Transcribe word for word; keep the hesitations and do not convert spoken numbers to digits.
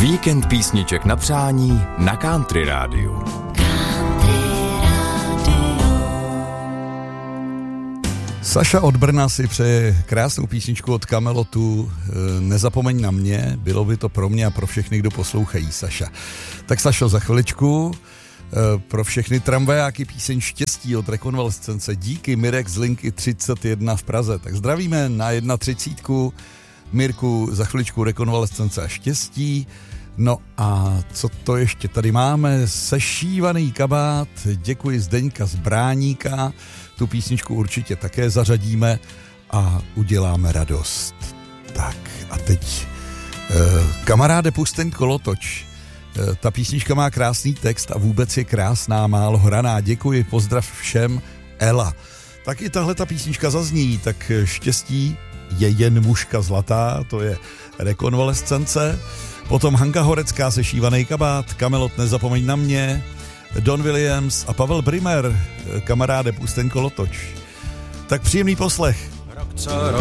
Víkend písniček na přání na Country Rádiu. Saša od Brna si přeje krásnou písničku od Kamelotu. Nezapomeň na mě, bylo by to pro mě a pro všechny, kdo poslouchají, Saša. Tak Sašo, za chviličku pro všechny tramvajáky píseň Štěstí od Rekonvalescence. Díky, Mirek z linky třicet jedna v Praze. Tak zdravíme na třicet jedna. Mirku, za chviličku Rekonvalescence a Štěstí. No a co to ještě tady máme? Sešívaný kabát, děkuji Zdeňka z Bráníka. Tu písničku určitě také zařadíme a uděláme radost. Tak a teď eh, kamaráde, pust ten kolotoč. Eh, ta písnička má krásný text a vůbec je krásná, málo hraná. Děkuji, pozdrav všem, Ela. Tak i tahle ta písnička zazní, tak Štěstí je jen mužka zlatá, to je Rekonvalescence. Potom Hanka Horecká, Sešívaný kabát, Kamelot, Nezapomeň na mě, Don Williams a Pavel Brimer, kamaráde, pust ten kolotoč. Tak příjemný poslech. Rok co rok